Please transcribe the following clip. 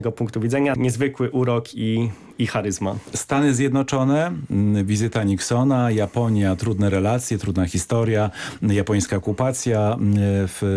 jego punktu widzenia niezwykły urok i charyzma. Stany Zjednoczone, wizyta Nixona, Japonia, trudne relacje, trudna historia, japońska okupacja w